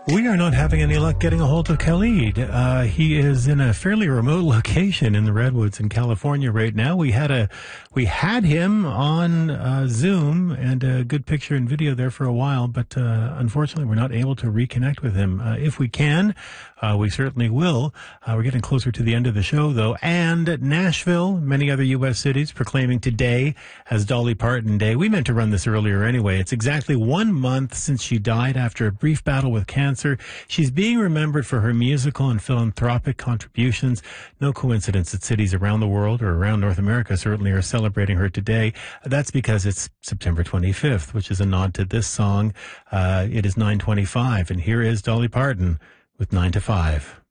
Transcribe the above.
We are not having any luck getting a hold of Khalid. He is in a fairly remote location in the Redwoods in California right now. We had him on Zoom and a good picture and video there for a while, but unfortunately we're not able to reconnect with him. If we can, we certainly will. We're getting closer to the end of the show, though. And Nashville, many other U.S. cities proclaiming today as Dolly Parton Day. We meant to run this earlier anyway. It's exactly 1 month since she died after a brief battle with cancer. She's being remembered for her musical and philanthropic contributions. No coincidence that cities around the world, or around North America certainly, are celebrating her today. That's because it's September 25th, which is a nod to this song. It is 9:25, and here is Dolly Parton with 9 to 5.